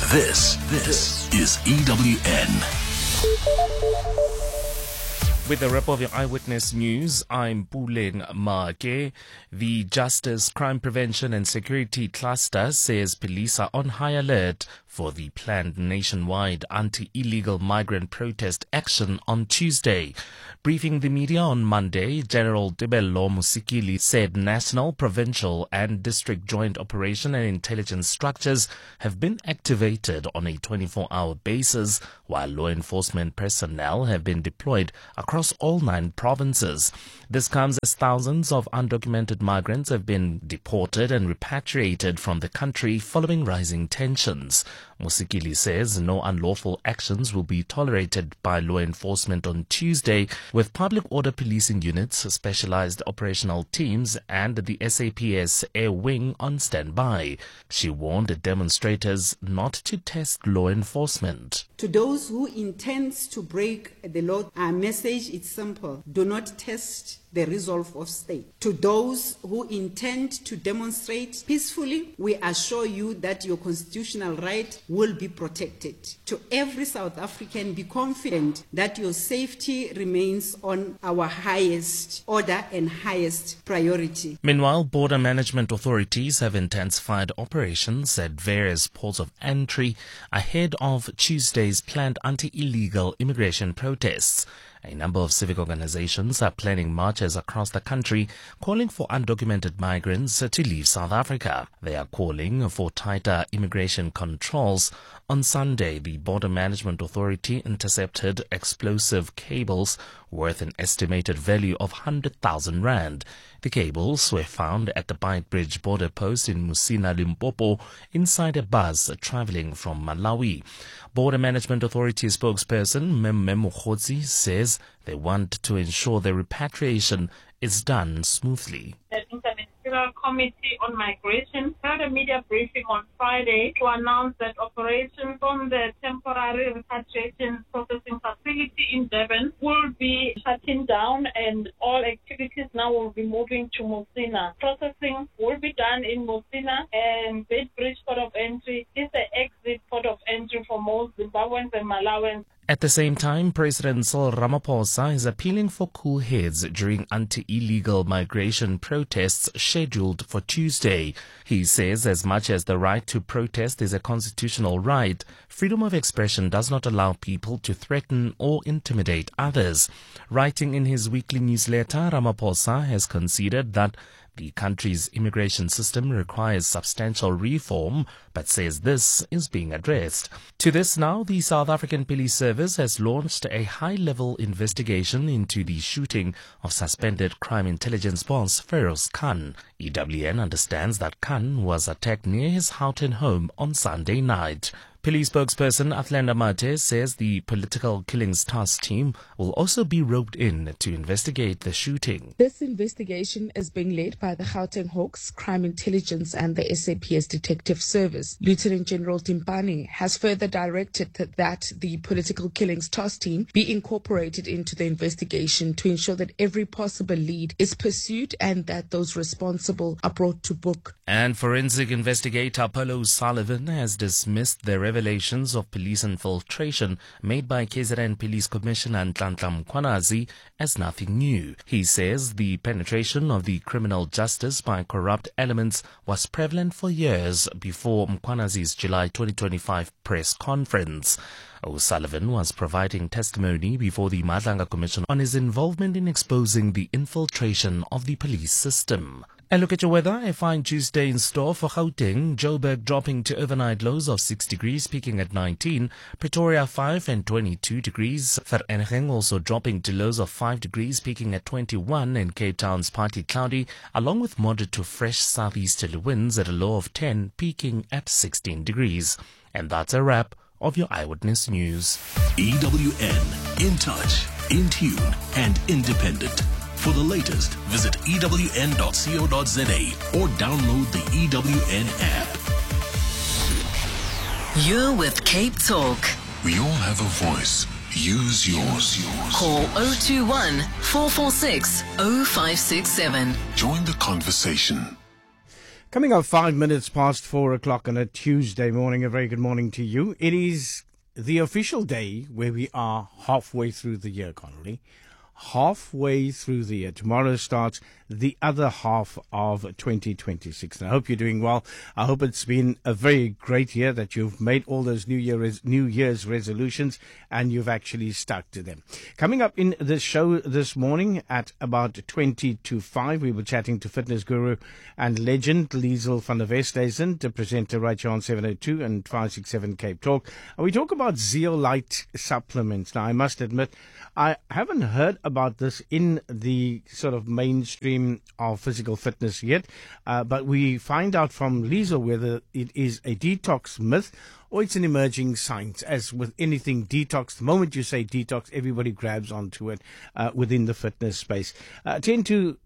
This is EWN. With the wrap of your Eyewitness News, I'm Puleng Make. The Justice, Crime Prevention and Security Cluster says police are on high alert for the planned nationwide anti-illegal migrant protest action on Tuesday. Briefing the media on Monday, General Tebello Musikili said national, provincial and district joint operation and intelligence structures have been activated on a 24-hour basis, while law enforcement personnel have been deployed across all 9 provinces. This comes as thousands of undocumented migrants have been deported and repatriated from the country following rising tensions. Musikili says no unlawful actions will be tolerated by law enforcement on Tuesday, with public order policing units, specialized operational teams and the SAPS Air Wing on standby. She warned demonstrators not to test law enforcement. To those who intend to break the law, our message is simple: do not test the resolve of state. To those who intend to demonstrate peacefully, we assure you that your constitutional right will be protected. To every South African, be confident that your safety remains on our highest order and highest priority. Meanwhile, border management authorities have intensified operations at various ports of entry ahead of Tuesday's planned anti-illegal immigration protests. A number of civic organizations are planning marches across the country calling for undocumented migrants to leave South Africa. They are calling for tighter immigration controls. On Sunday, the Border Management Authority intercepted explosive cables worth an estimated value of 100,000 rand. The cables were found at the Beitbridge border post in Musina, Limpopo, inside a bus traveling from Malawi. Border Management Authority spokesperson Mmemme Mokgotsi says they want to ensure the repatriation is done smoothly. The International Committee on Migration held a media briefing on Friday to announce that operations from the temporary repatriation processing facility in Durban will be shutting down and all activities now will be moving to Musina. Processing will be done in Musina, and Beitbridge Port of Entry is the exit port of entry for most Zimbabweans and Malawians. At the same time, President Cyril Ramaphosa is appealing for cool heads during anti-illegal migration protests scheduled for Tuesday. He says as much as the right to protest is a constitutional right, freedom of expression does not allow people to threaten or intimidate others. Writing in his weekly newsletter, Ramaphosa has conceded that the country's immigration system requires substantial reform, but says this is being addressed. To this now, the South African Police Service has launched a high-level investigation into the shooting of suspended crime intelligence boss Feroz Khan. EWN understands that Khan was attacked near his Houghton home on Sunday night. Police spokesperson Athlenda Mate says the political killings task team will also be roped in to investigate the shooting. This investigation is being led by the Gauteng Hawks, Crime Intelligence and the SAPS Detective Service. Lieutenant General Timpani has further directed that the political killings task team be incorporated into the investigation to ensure that every possible lead is pursued and that those responsible are brought to book. And forensic investigator Paulo Sullivan has dismissed the revelations of police infiltration made by KZN Police Commissioner Nhlanhla Mkhwanazi as nothing new. He says the penetration of the criminal justice by corrupt elements was prevalent for years before Mkhwanazi's July 2025 press conference. O'Sullivan was providing testimony before the Madlanga Commission on his involvement in exposing the infiltration of the police system. A look at your weather. A fine Tuesday in store for Gauteng. Joburg dropping to overnight lows of 6 degrees, peaking at 19. Pretoria 5 and 22 degrees. Vereeniging also dropping to lows of 5 degrees, peaking at 21. And Cape Town's partly cloudy, along with moderate to fresh southeasterly winds at a low of 10, peaking at 16 degrees. And that's a wrap of your Eyewitness News. EWN, in touch, in tune and independent. For the latest, visit ewn.co.za or download the EWN app. You're with Cape Talk. We all have a voice. Use yours. Call 021 446 0567. Join the conversation. Coming up 5 minutes past 4 o'clock on a Tuesday morning. A very good morning to you. It is the official day where we are halfway through the year, Connolly. Halfway through the year. Tomorrow starts the other half of 2026. And I hope you're doing well. I hope it's been a very great year, that you've made all those New Year's resolutions and you've actually stuck to them. Coming up in the show this morning at about 20 to 5, we were chatting to fitness guru and legend Liesl van der Westhuizen, the presenter right here on 702 and 567 Cape Talk. And we talk about zeolite supplements. Now, I must admit, I haven't heard about this in the sort of mainstream of physical fitness yet, but we find out from Liesl whether it is a detox myth or it's an emerging science. As with anything detox, the moment you say detox, everybody grabs onto it within the fitness space. 10 to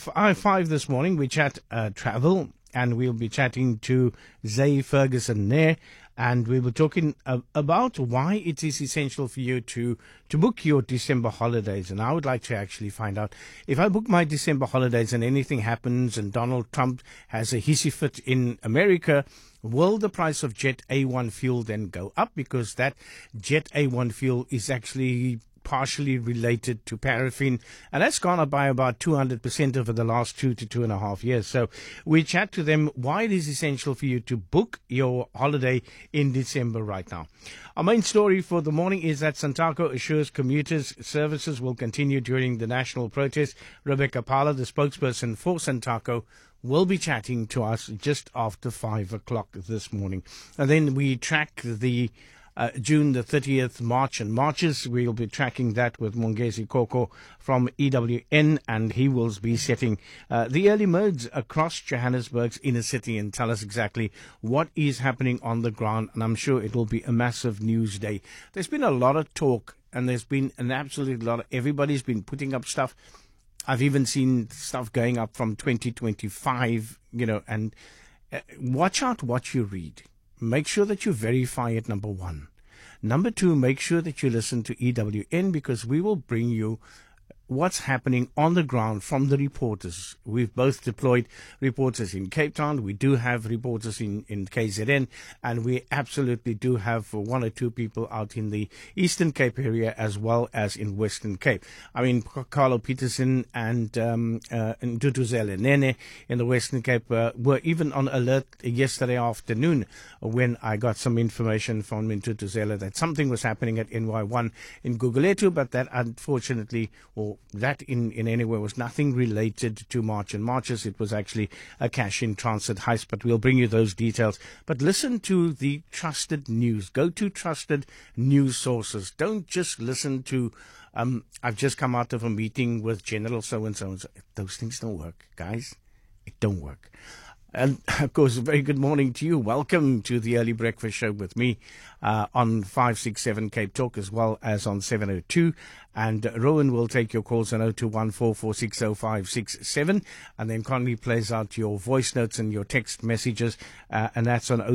5 this morning, we chat travel, and we'll be chatting to Zay Ferguson there. And we were talking about why it is essential for you to book your December holidays. And I would like to actually find out, if I book my December holidays and anything happens and Donald Trump has a hissy fit in America, will the price of Jet A1 fuel then go up? Because that Jet A1 fuel is actually partially related to paraffin, and that's gone up by about 200% over the last 2 to 2.5 years. So we chat to them why it is essential for you to book your holiday in December right now. Our main story for the morning is that Santaco assures commuters services will continue during the national protest. Rebecca Parler, the spokesperson for Santaco, will be chatting to us just after 5 o'clock this morning. And then we track the June the 30th March and Marches. We'll be tracking that with Mongezi Koko from EWN, and he will be setting the early modes across Johannesburg's inner city and tell us exactly what is happening on the ground. And I'm sure it will be a massive news day. There's been a lot of talk, and there's been an absolute lot of, everybody's been putting up stuff. I've even seen stuff going up from 2025, and watch out what you read. Make sure that you verify it, number one. Number two, make sure that you listen to EWN, because we will bring you what's happening on the ground from the reporters. We've both deployed reporters in Cape Town. We do have reporters in KZN, and we absolutely do have one or two people out in the Eastern Cape area as well as in Western Cape. I mean, Carlo Peterson and Duduzela Nene in the Western Cape were even on alert yesterday afternoon when I got some information from Duduzela that something was happening at NY1 in Guguletu, but that unfortunately, or that in any way, was nothing related to March and Marches. It was actually a cash-in transit heist, but we'll bring you those details. But listen to the trusted news. Go to trusted news sources. Don't just listen to, I've just come out of a meeting with General so-and-so. Those things don't work, guys. It don't work. And, of course, a very good morning to you. Welcome to the Early Breakfast Show with me on 567 Cape Talk as well as on 702. And Rowan will take your calls on 0214460567. And then Conley plays out your voice notes and your text messages. And that's on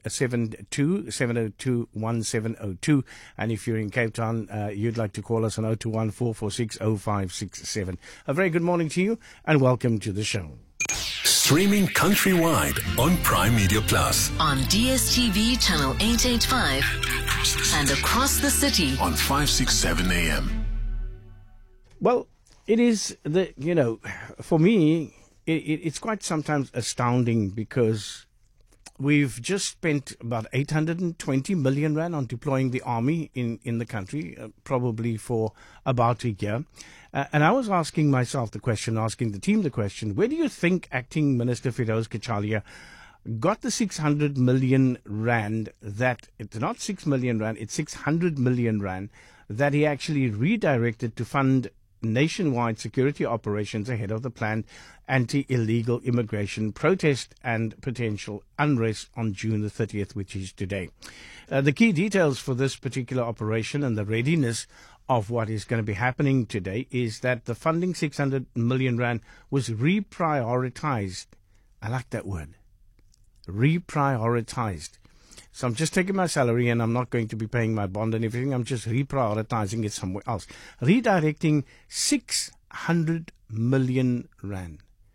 072-702-1702. And if you're in Cape Town, you'd like to call us on 0214460567. A very good morning to you and welcome to the show. Streaming countrywide on Prime Media Plus. On DSTV channel 885 and across the city On 567 AM. Well, it is for me, it's quite sometimes astounding, because we've just spent about 820 million rand on deploying the army in the country, probably for about a year. And I was asking myself the question, asking the team the question, where do you think Acting Minister Firoz Kachalia got the 600 million rand that, it's not 6 million rand, it's 600 million rand that he actually redirected to fund nationwide security operations ahead of the planned anti-illegal immigration protest and potential unrest on June the 30th, which is today. The key details for this particular operation and the readiness of what is going to be happening today is that the funding, 600 million rand, was reprioritized. I like that word. Reprioritized. So I'm just taking my salary and I'm not going to be paying my bond and everything. I'm just reprioritizing it somewhere else. Redirecting 600 million rand.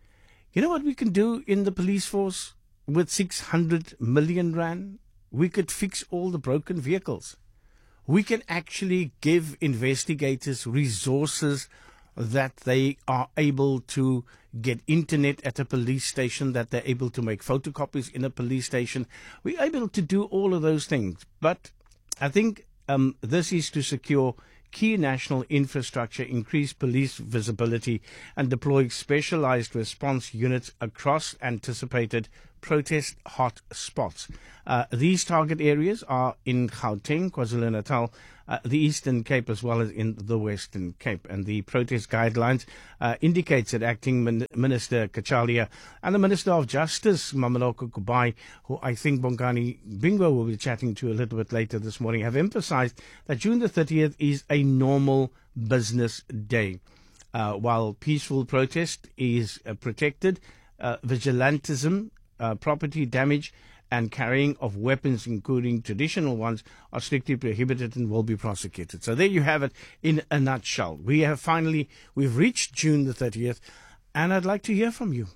You know what we can do in the police force with 600 million rand? We could fix all the broken vehicles. We can actually give investigators resources that they are able to get internet at a police station, that they're able to make photocopies in a police station. We're able to do all of those things. But I think this is to secure key national infrastructure, increase police visibility, and deploy specialized response units across anticipated protest hot spots. These target areas are in Gauteng, KwaZulu-Natal, the Eastern Cape, as well as in the Western Cape. And the protest guidelines indicates that Acting Minister Kachalia and the Minister of Justice, Mameloko Kubai, who I think Bongani Bingo will be chatting to a little bit later this morning, have emphasized that June the 30th is a normal business day. While peaceful protest is protected, vigilantism, property damage, and carrying of weapons, including traditional ones, are strictly prohibited and will be prosecuted. So there you have it in a nutshell. We've reached June the 30th, and I'd like to hear from you.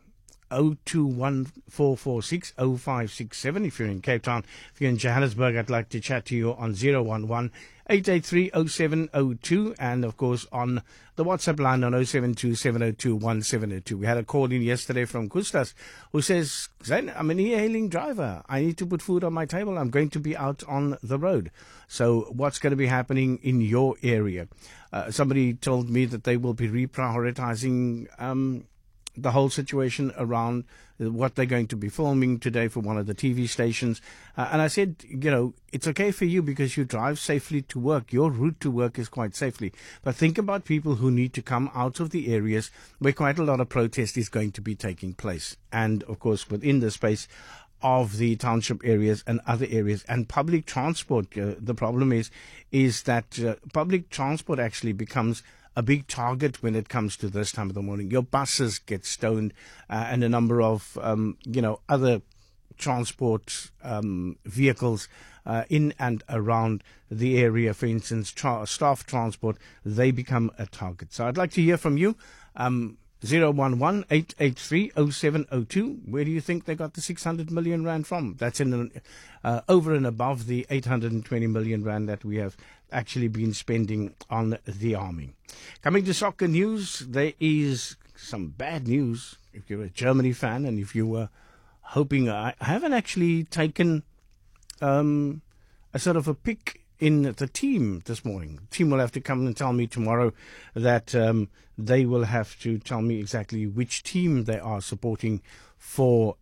0214460567 if you're in Cape Town. If you're in Johannesburg, I'd like to chat to you on 011-883-0702, and of course on the WhatsApp line on 072-702-1702. We had a call in yesterday from Kustas who says, Zain, I'm an e-hailing driver. I need to put food on my table. I'm going to be out on the road. So what's going to be happening in your area? Somebody told me that they will be reprioritizing the whole situation around what they're going to be filming today for one of the TV stations. And I said, it's okay for you because you drive safely to work. Your route to work is quite safely. But think about people who need to come out of the areas where quite a lot of protest is going to be taking place. And, of course, within the space of the township areas and other areas and public transport, the problem is that public transport actually becomes a big target when it comes to this time of the morning. Your buses get stoned, and a number of, other transport vehicles in and around the area. For instance, staff transport, they become a target. So I'd like to hear from you. 011-883-0702. Where do you think they got the 600 million rand from? That's over and above the 820 million rand that we have actually been spending on the army. Coming to soccer news, there is some bad news. If you're a Germany fan and if you were hoping, I haven't actually taken a sort of a pick in the team this morning. The team will have to come and tell me tomorrow that they will have to tell me exactly which team they are supporting for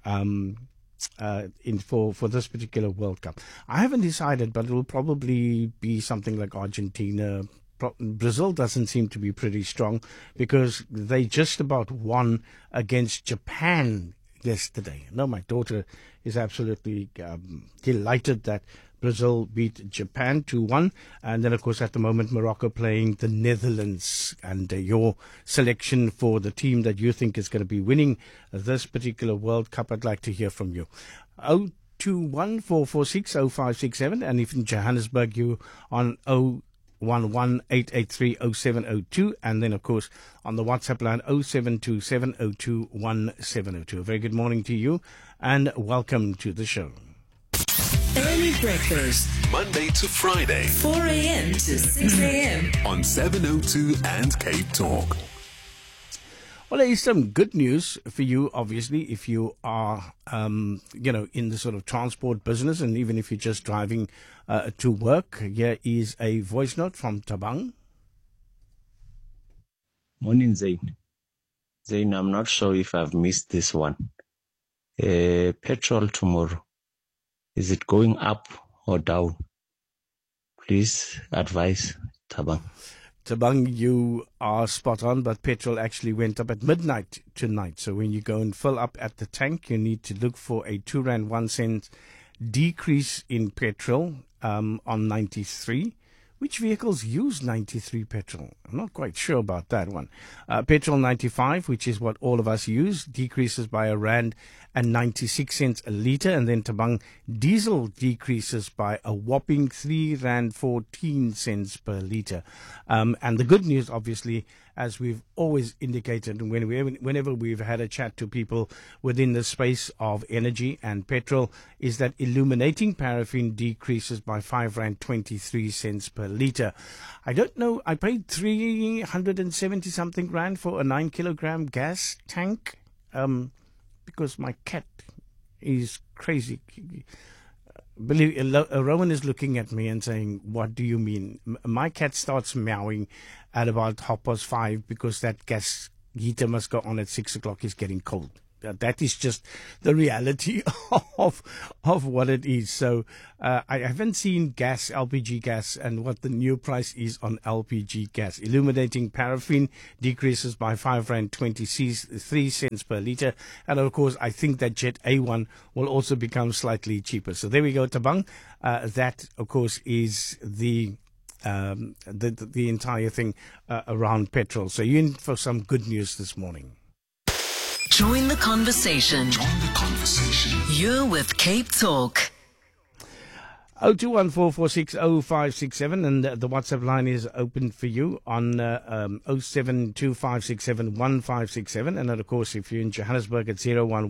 this particular World Cup. I haven't decided, but it will probably be something like Argentina. Brazil doesn't seem to be pretty strong because they just about won against Japan yesterday. No, my daughter is absolutely delighted that Brazil beat Japan 2-1. And then, of course, at the moment, Morocco playing the Netherlands. And your selection for the team that you think is going to be winning this particular World Cup, I'd like to hear from you. 021-446-0567. And if in Johannesburg, you on 011-883-0702. And then, of course, on the WhatsApp line, 072-702-1702. A very good morning to you and welcome to the show. Early breakfast, Monday to Friday, 4 a.m. to 6 a.m. on 702 and Cape Talk. Well, there is some good news for you, obviously, if you are, in the sort of transport business, and even if you're just driving to work. Here is a voice note from Tabang. Morning, Zain. Zain, I'm not sure if I've missed this one. Petrol tomorrow. Is it going up or down? Please advise, Tabang. Tabang, you are spot on, but petrol actually went up at midnight tonight. So when you go and fill up at the tank, you need to look for a 2 Rand 1 cent decrease in petrol on 93. Which vehicles use 93 petrol? I'm not quite sure about that one. Petrol 95, which is what all of us use, decreases by R1.96 a litre. And then Tabang, diesel decreases by a whopping R3.14 per litre. And the good news, obviously, as we've always indicated whenever we've had a chat to people within the space of energy and petrol, is that illuminating paraffin decreases by R5.23 per litre. I don't know, I paid 370 something rand for a 9 kilogram gas tank because my cat is crazy. Rowan is looking at me and saying, "What do you mean?" My cat starts meowing at about 5:30 because that gas heater must go on at 6 o'clock. It's getting cold. That is just the reality of what it is. So I haven't seen gas, LPG gas, and what the new price is on LPG gas. Illuminating paraffin decreases by R5.23 per litre. And of course, I think that Jet A1 will also become slightly cheaper. So there we go, Tabang. That, of course, is the entire thing around petrol. So you're in for some good news this morning. Join the conversation. You're with Cape Talk. 0214460567 and the WhatsApp line is open for you on 0725671567, and of course if you're in Johannesburg at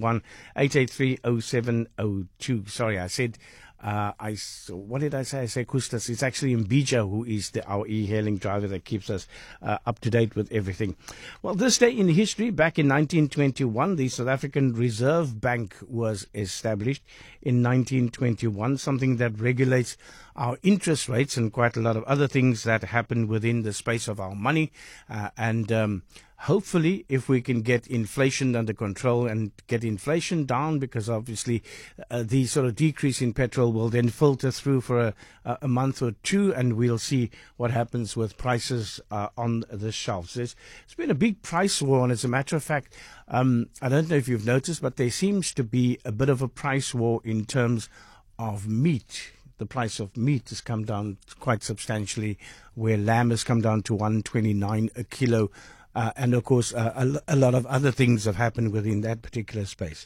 011-883-0702. Sorry, I said what did I say? I said Kustas. It's actually Mbija who is our e-hailing driver that keeps us up to date with everything. Well, this day in history, back in 1921, the South African Reserve Bank was established in 1921, something that regulates our interest rates and quite a lot of other things that happen within the space of our money. Hopefully, if we can get inflation under control and get inflation down, because obviously the sort of decrease in petrol will then filter through for a month or two, and we'll see what happens with prices on the shelves. It's been a big price war, and as a matter of fact, I don't know if you've noticed, but there seems to be a bit of a price war in terms of meat. The price of meat has come down quite substantially, where lamb has come down to 129 a kilo. And, of course, a lot of other things have happened within that particular space.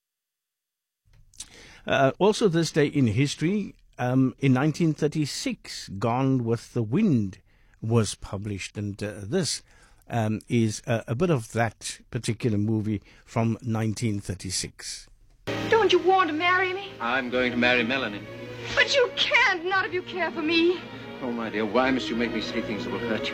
Also, this day in history, in 1936, Gone with the Wind was published. And this is a bit of that particular movie from 1936. Don't you want to marry me? I'm going to marry Melanie. But you can't, not if you care for me. Oh, my dear, why must you make me say things that will hurt you?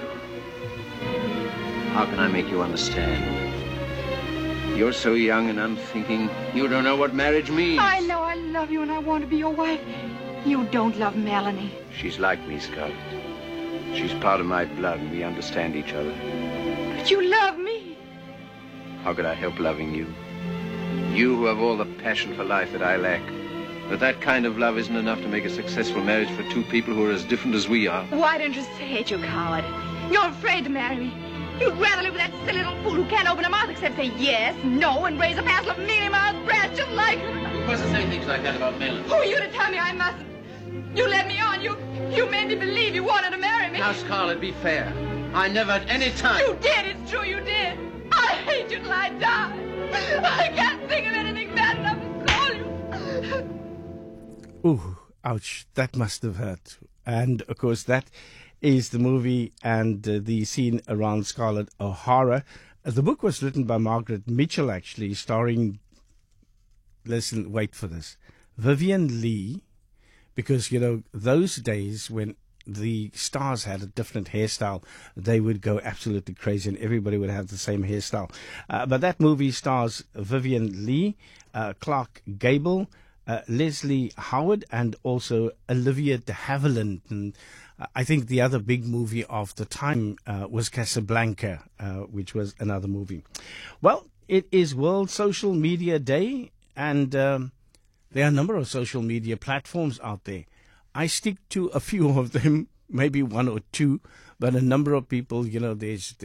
How can I make you understand? You're so young and unthinking. You don't know what marriage means. I know I love you and I want to be your wife. You don't love Melanie. She's like me, Scarlett. She's part of my blood and we understand each other. But you love me. How could I help loving you? You who have all the passion for life that I lack. But that kind of love isn't enough to make a successful marriage for two people who are as different as we are. Why don't you say it, you coward? You're afraid to marry me. You'd rather live with that silly little fool who can't open her mouth except say yes, no, and raise a passel of mealy-mouthed brats just like her. You mustn't say things like that about Melanie. Who are you to tell me I mustn't? You led me on. You made me believe you wanted to marry me. Now, Scarlett, be fair. I never at any time... You did. It's true you did. I hate you till I die. I can't think of anything bad enough to call you. Ooh, ouch. That must have hurt. And, of course, that is the movie and the scene around Scarlett O'Hara. The book was written by Margaret Mitchell, actually, starring, listen, wait for this, Vivian Lee, because, you know, those days when the stars had a different hairstyle, they would go absolutely crazy and everybody would have the same hairstyle. But that movie stars Vivian Lee, Clark Gable, Leslie Howard, and also Olivia de Havilland. And I think the other big movie of the time was Casablanca, which was another movie. Well, it is World Social Media Day, and there are a number of social media platforms out there. I stick to a few of them, maybe one or two, but a number of people, you know, there's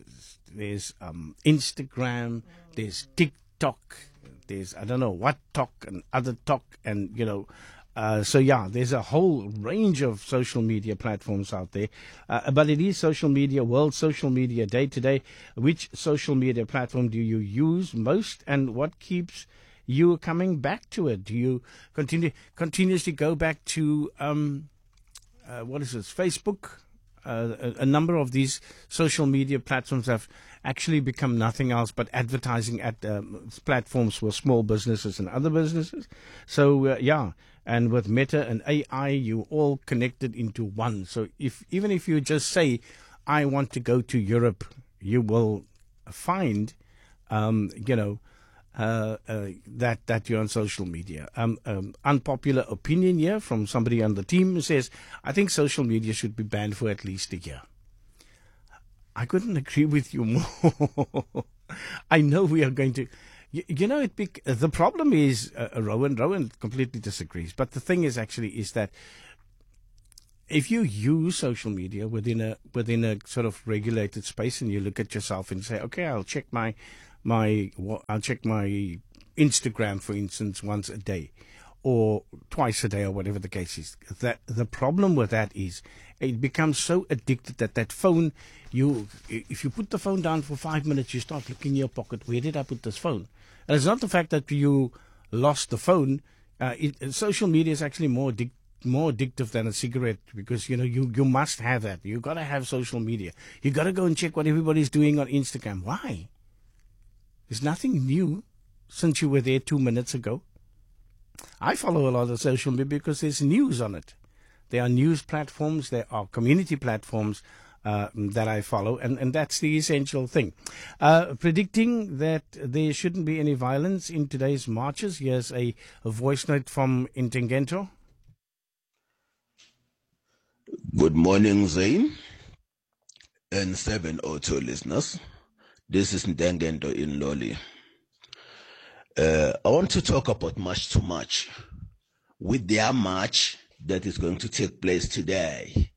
Instagram, there's TikTok, there's, I don't know, what talk and other talk, and, you know, so yeah, there's a whole range of social media platforms out there, but it is World Social Media Day today. Which social media platform do you use most, and what keeps you coming back to it? Do you continuously go back to what is this, Facebook, A number of these social media platforms have actually become nothing else but advertising at platforms for small businesses and other businesses. So, and with Meta and AI, you all connected into one. So even if you just say, I want to go to Europe, you will find, that you're on social media. Unpopular opinion here from somebody on the team who says, I think social media should be banned for at least a year. I couldn't agree with you more. I know we are going to, the problem is, Rowan completely disagrees. But the thing is that if you use social media within a sort of regulated space, and you look at yourself and say, okay, I'll check my Instagram, for instance, once a day or twice a day or whatever the case is, that the problem with that is it becomes so addicted that phone, if you put the phone down for 5 minutes, you start looking in your pocket, where did I put this phone? And it's not the fact that you lost the phone. Social media is actually more addictive than a cigarette, because you must have that. You got to have social media. You got to go and check what everybody's doing on Instagram. Why? There's nothing new since you were there 2 minutes ago. I follow a lot of social media because there's news on it. There are news platforms, there are community platforms that I follow, and that's the essential thing. Predicting that there shouldn't be any violence in today's marches. Here's a voice note from Intengento. Good morning, Zain and 702 listeners. This is Intengento in Loli. I want to talk about March to March. With their march that is going to take place today.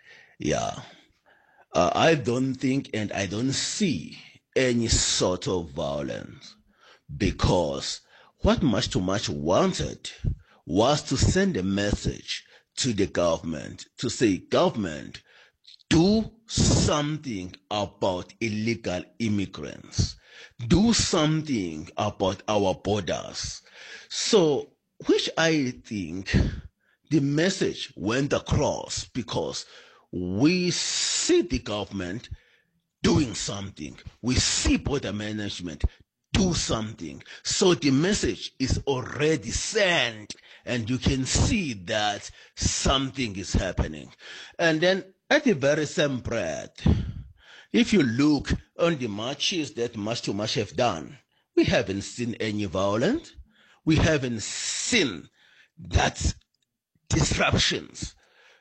I don't think and I don't see any sort of violence, because what March to March wanted was to send a message to the government to say, government, do something about illegal immigrants. Do something about our borders. So, which I think the message went across, because we see the government doing something. We see border management do something. So the message is already sent, and you can see that something is happening. And then at the very same breath, if you look on the marches that March to March have done, we haven't seen any violence. We haven't seen that disruptions.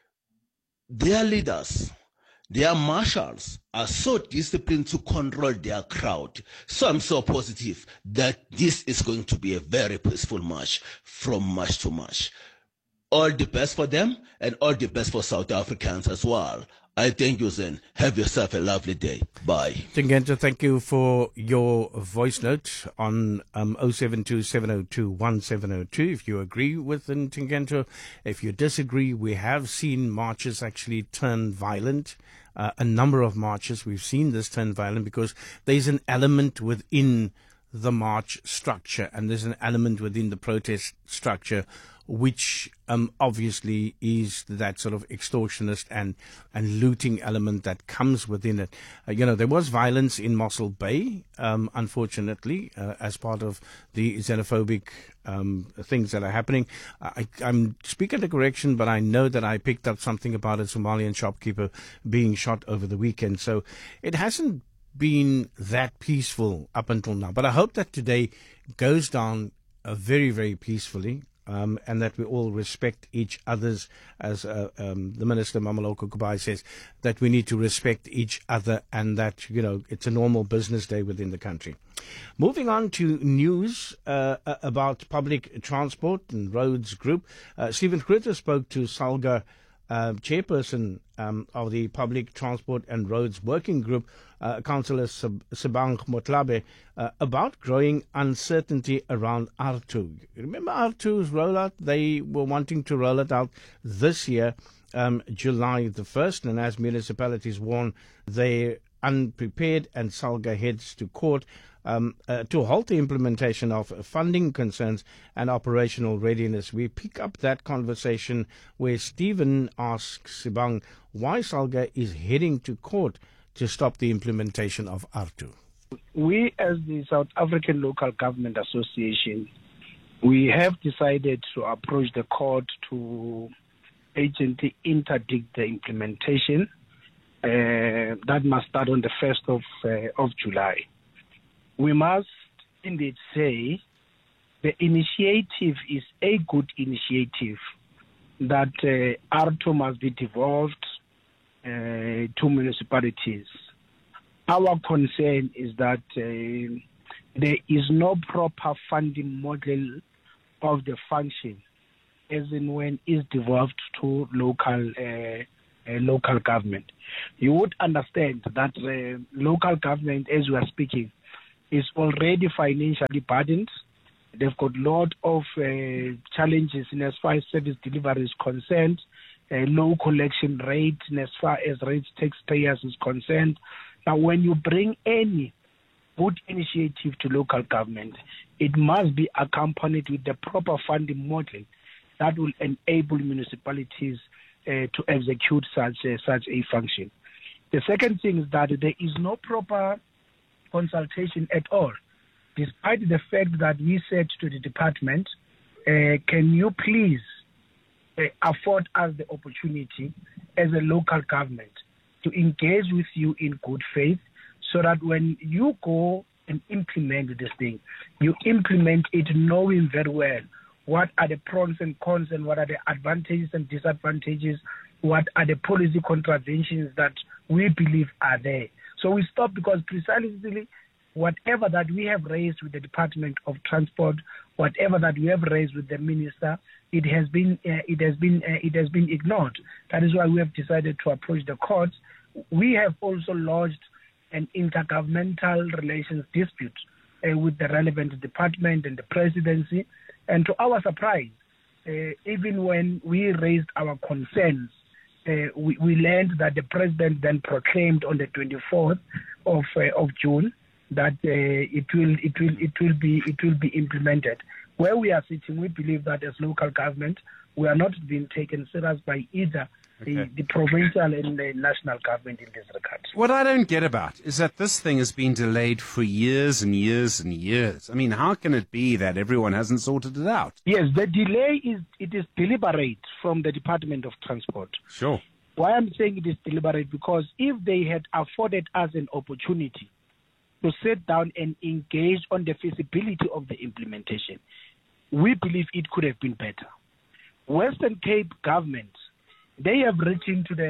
Their leaders, their marshals are so disciplined to control their crowd. So I'm so positive that this is going to be a very peaceful march from March to March. All the best for them, and all the best for South Africans as well. I thank you, Zen. Have yourself a lovely day. Bye. Tingento, thank you for your voice note on 072-702-1702. If you agree with Tingento, if you disagree, we have seen marches actually turn violent. A number of marches, we've seen this turn violent because there's an element within the march structure, and there's an element within the protest structure which obviously is that sort of extortionist and looting element that comes within it. There was violence in Mossel Bay, unfortunately, as part of the xenophobic things that are happening. I'm speaking to correction, but I know that I picked up something about a Somalian shopkeeper being shot over the weekend. So it hasn't been that peaceful up until now. But I hope that today goes down very, very peacefully. And that we all respect each other's, as the Minister Mameloko Kubai says, that we need to respect each other, and that, it's a normal business day within the country. Moving on to news about public transport and roads group. Stephen Critter spoke to Salga, chairperson of the Public Transport and Roads Working Group, Councillor Sebang Motlabe, about growing uncertainty around R2. Remember R2's rollout? They were wanting to roll it out this year, July the 1st, and as municipalities warn, they're unprepared, and Salga heads to court to halt the implementation of funding concerns and operational readiness. We pick up that conversation where Stephen asks Sibang why SALGA is heading to court to stop the implementation of ARTU. We, as the South African Local Government Association, we have decided to approach the court to urgently interdict the implementation. That must start on the 1st of July. We must indeed say the initiative is a good initiative, that ARTU must be devolved to municipalities. Our concern is that there is no proper funding model of the function, as in when it's devolved to local government. You would understand that local government, as we are speaking, is already financially burdened. They've got a lot of challenges in as far as service delivery is concerned, low collection rate in as far as rates taxpayers is concerned. Now, when you bring any good initiative to local government, it must be accompanied with the proper funding model that will enable municipalities to execute such a function. The second thing is that there is no proper consultation at all, despite the fact that we said to the department, can you please afford us the opportunity as a local government to engage with you in good faith, so that when you go and implement this thing, you implement it knowing very well what are the pros and cons and what are the advantages and disadvantages, what are the policy contraventions that we believe are there. So we stop, because precisely whatever that we have raised with the Department of Transport, whatever that we have raised with the minister, it has been ignored. That is why we have decided to approach the courts. We have also lodged an intergovernmental relations dispute with the relevant department and the presidency. And to our surprise, even when we raised our concerns, we learned that the president then proclaimed on the 24th of June that it will be implemented. Where we are sitting, we believe that as local government, we are not being taken serious by either the provincial and the national government in this regard. What I don't get about is that this thing has been delayed for years and years and years. I mean, how can it be that everyone hasn't sorted it out? Yes, the delay is deliberate from the Department of Transport. Sure. Why I'm saying it is deliberate, because if they had afforded us an opportunity to sit down and engage on the feasibility of the implementation, we believe it could have been better. Western Cape government, they have written to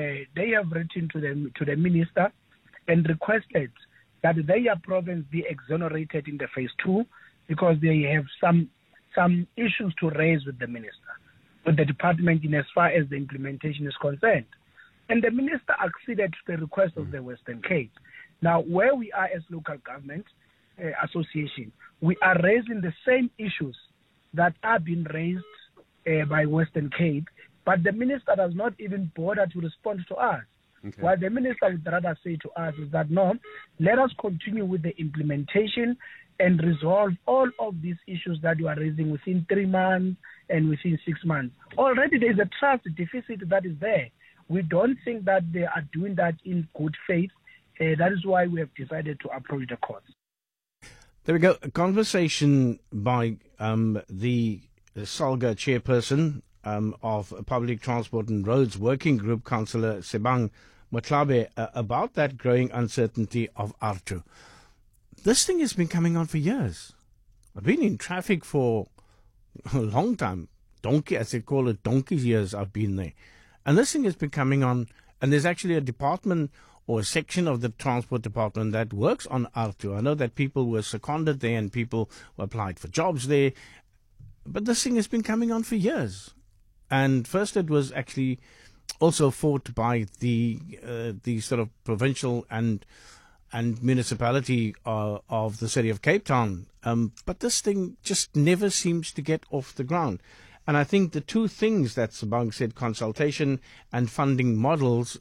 the minister and requested that their province be exonerated in the phase 2, because they have some issues to raise with the minister, with the department in as far as the implementation is concerned. And the minister acceded to the request of the Western Cape. Now, where we are as local government association, we are raising the same issues that are being raised by Western Cape, but the minister does not even bother to respond to us. Okay. What the minister would rather say to us is that, no, let us continue with the implementation and resolve all of these issues that you are raising within 3 months and within 6 months. Already there is a trust deficit that is there. We don't think that they are doing that in good faith. That is why we have decided to approach the courts. There we go. A conversation by the SALGA chairperson of Public Transport and Roads Working Group, Councillor Sibang Motlabe, about that growing uncertainty of ARTU. This thing has been coming on for years. I've been in traffic for a long time. Donkey, as they call it, donkey's years I've been there. And this thing has been coming on, and there's actually a department or a section of the transport department that works on ARTU. I know that people were seconded there and people were applied for jobs there. But this thing has been coming on for years. And first it was actually also fought by the sort of provincial and municipality of the city of Cape Town. But this thing just never seems to get off the ground. And I think the two things that Sabang said, consultation and funding models,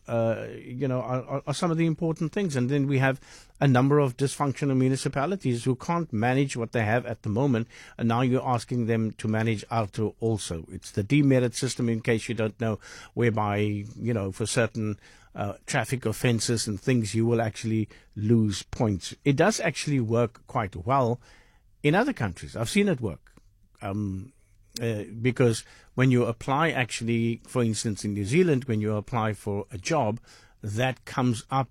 are some of the important things. And then we have a number of dysfunctional municipalities who can't manage what they have at the moment. And now you're asking them to manage ARTO also. It's the demerit system, in case you don't know, whereby, for certain traffic offences and things, you will actually lose points. It does actually work quite well in other countries. I've seen it work. Because when you apply, actually, for instance, in New Zealand, when you apply for a job, that comes up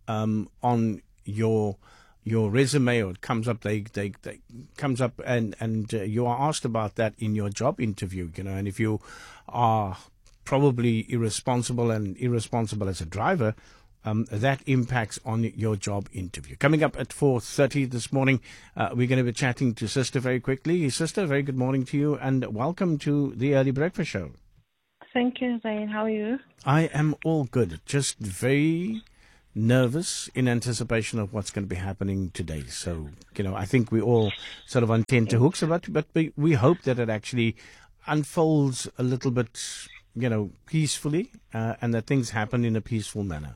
on your resume, or it comes up. They comes up, and you are asked about that in your job interview. And if you are probably irresponsible as a driver, that impacts on your job interview. Coming up at 4:30 this morning, we're going to be chatting to Sister very quickly. Sister, very good morning to you, and welcome to the Early Breakfast Show. Thank you, Zain. How are you? I am all good, just very nervous in anticipation of what's going to be happening today. So, I think we all sort of on tenterhooks about it, but we hope that it actually unfolds a little bit, peacefully, and that things happen in a peaceful manner.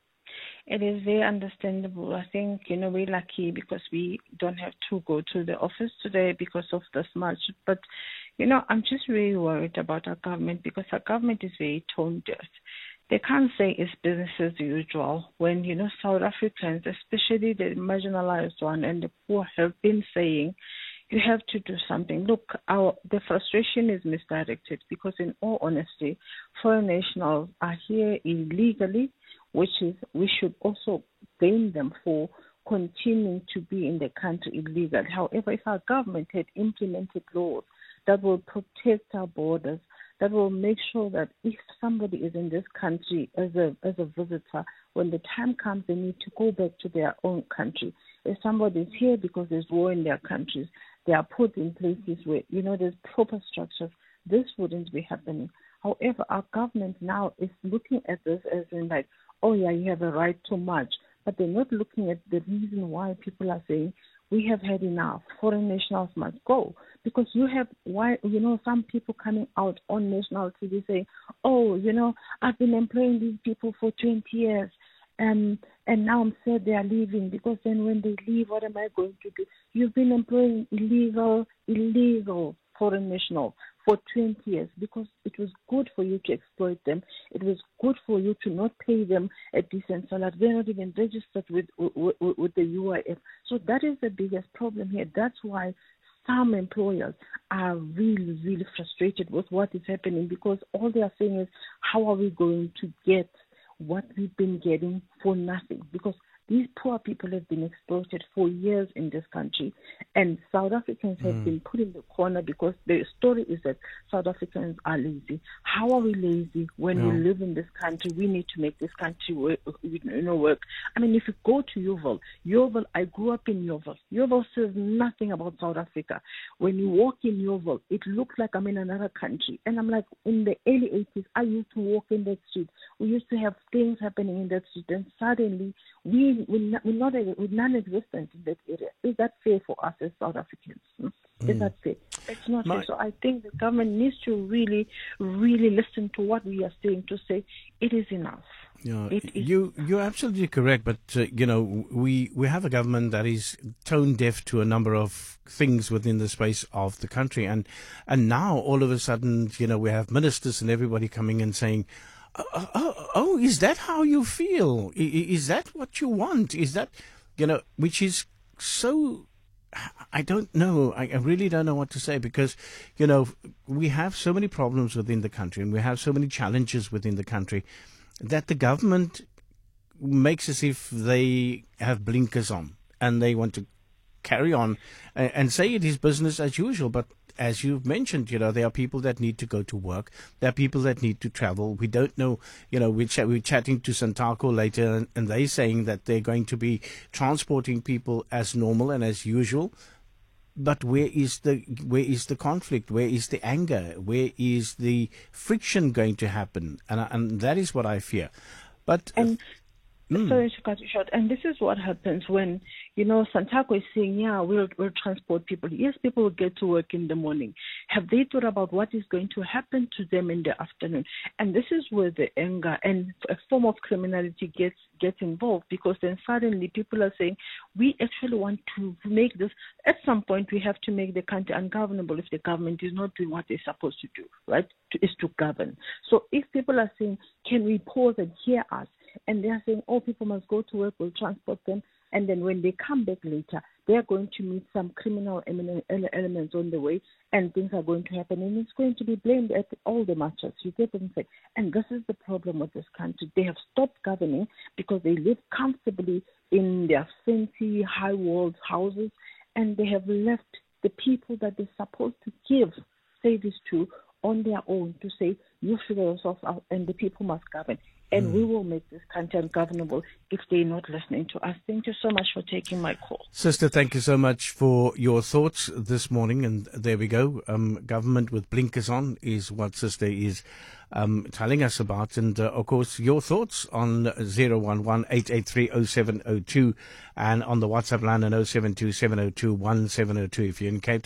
It is very understandable. I think, we're lucky because we don't have to go to the office today because of this much. But, I'm just really worried about our government because our government is very tone deaf. They can't say it's business as usual when, South Africans, especially the marginalized one and the poor, have been saying, you have to do something. Look, the frustration is misdirected because, in all honesty, foreign nationals are here illegally, which is we should also blame them for continuing to be in the country illegally. However, if our government had implemented laws that will protect our borders, that will make sure that if somebody is in this country as a visitor, when the time comes they need to go back to their own country. If somebody is here because there's war in their countries, they are put in places where, there's proper structures. This wouldn't be happening. However, our government now is looking at this as in like, oh yeah, you have a right to march. But they're not looking at the reason why people are saying, we have had enough. Foreign nationals must go. Because you have, some people coming out on national TV saying, oh, I've been employing these people for 20 years. And now I'm sad they are leaving, because then when they leave, what am I going to do? You've been employing illegal foreign nationals for 20 years because it was good for you to exploit them. It was good for you to not pay them a decent salary. They're not even registered with the UIF. So that is the biggest problem here. That's why some employers are really, really frustrated with what is happening, because all they are saying is, how are we going to get what we've been getting for nothing? Because these poor people have been exploited for years in this country, and South Africans have been put in the corner because the story is that South Africans are lazy. How are we lazy when we live in this country? We need to make this country work. I mean, if you go to Yeovil, I grew up in Yeovil. Yeovil says nothing about South Africa. When you walk in Yeovil, it looks like I'm in another country. And I'm like, in the early 80s, I used to walk in that street. We used to have things happening in that street, and suddenly we're non-existent in that area. Is that fair for us as South Africans? Is that fair? It's not fair. So I think the government needs to really, really listen to what we are saying, to say it is enough. Yeah, you're absolutely correct, but we have a government that is tone deaf to a number of things within the space of the country, and now all of a sudden, we have ministers and everybody coming in saying, oh, is that how you feel? Is that what you want? Is that, which is so, I don't know. I really don't know what to say, because, we have so many problems within the country, and we have so many challenges within the country, that the government makes as if they have blinkers on and they want to carry on and say it is business as usual. But as you've mentioned, there are people that need to go to work. There are people that need to travel. We don't know, we're chatting to Santaco later, and they're saying that they're going to be transporting people as normal and as usual. But where is the conflict? Where is the anger? Where is the friction going to happen? And that is what I fear. But Sorry to cut you short. And this is what happens when, Santaco is saying, yeah, we'll transport people. Yes, people will get to work in the morning. Have they thought about what is going to happen to them in the afternoon? And this is where the anger and a form of criminality gets involved, because then suddenly people are saying, we actually want to make this. At some point, we have to make the country ungovernable if the government is not doing what they're supposed to do, right? Is to govern. So if people are saying, can we pause and hear us? And they are saying, oh, people must go to work, we'll transport them. And then when they come back later, they are going to meet some criminal elements on the way, and things are going to happen. And it's going to be blamed at all the matches. You get what I'm saying? And this is the problem with this country. They have stopped governing because they live comfortably in their fancy, high-walled houses, and they have left the people that they're supposed to give service to on their own to say, you figure yourself out, and the people must govern. And we will make this country ungovernable if they're not listening to us. Thank you so much for taking my call. Sister, thank you so much for your thoughts this morning. And there we go. Government with blinkers on is what Sister is telling us about. And, of course, your thoughts on 011-883-0702 and on the WhatsApp line on 072-702-1702 if you're in Cape Town.